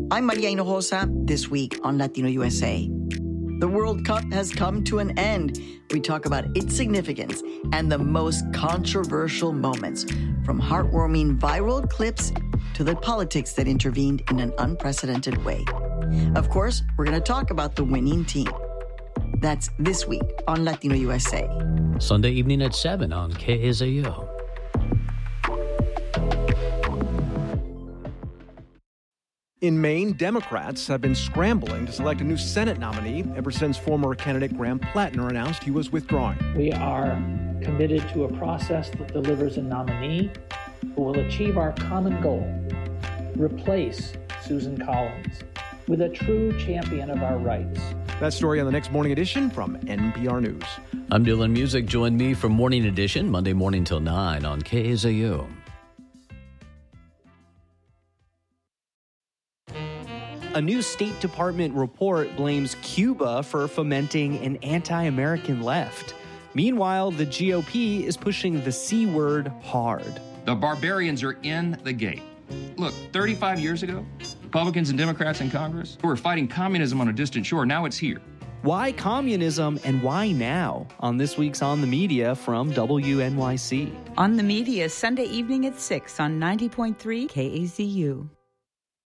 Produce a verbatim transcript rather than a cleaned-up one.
I'm Maria Hinojosa. This week on Latino U S A. The World Cup has come to an end. We talk about its significance and the most controversial moments, from heartwarming viral clips to the politics that intervened in an unprecedented way. Of course, we're going to talk about the winning team. That's this week on Latino U S A. Sunday evening at seven on K S A U. In Maine, Democrats have been scrambling to select a new Senate nominee ever since former candidate Graham Plattner announced he was withdrawing. We are committed to a process that delivers a nominee who will achieve our common goal, replace Susan Collins with a true champion of our rights. That story on the next Morning Edition from N P R News. I'm Dylan Music. Join me for Morning Edition, Monday morning till nine on K S A U. A new State Department report blames Cuba for fomenting an anti-American left. Meanwhile, the G O P is pushing the C word hard. The barbarians are in the gate. Look, thirty-five years ago, Republicans and Democrats in Congress who were fighting communism on a distant shore, now it's here. Why communism and why now? On this week's On the Media from W N Y C. On the Media, Sunday evening at six on ninety point three K A Z U.